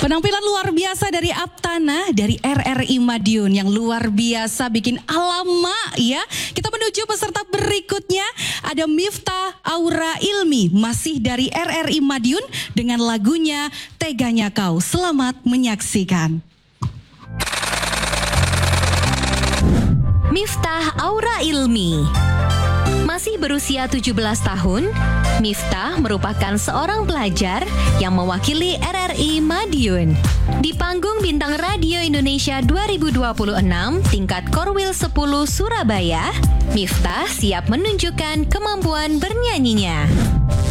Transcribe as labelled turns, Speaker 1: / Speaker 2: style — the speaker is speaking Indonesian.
Speaker 1: Penampilan luar biasa dari Aptana dari RRI Madiun yang luar biasa bikin alama ya. Kita menuju peserta berikutnya, ada Miftah Aura Ilmi masih dari RRI Madiun dengan lagunya Teganya Kau. Selamat menyaksikan.
Speaker 2: Miftah Aura Ilmi. Masih berusia 17 tahun, Miftah merupakan seorang pelajar yang mewakili RRI Madiun. Di panggung Bintang Radio Indonesia 2026 tingkat Korwil 10 Surabaya, Miftah siap menunjukkan kemampuan bernyanyinya.